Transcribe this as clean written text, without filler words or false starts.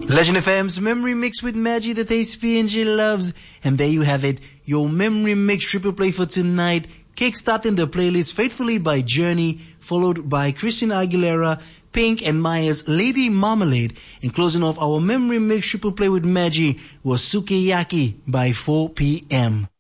Legend FM's Memory Mix with Maggie, the taste PNG loves. And there you have it, your Memory Mix triple play for tonight. Kickstarting the playlist faithfully by Journey, followed by Christina Aguilera, Pink and Maya's Lady Marmalade. And closing off our Memory Mix triple play with Maggie was Sukiyaki by 4 p.m.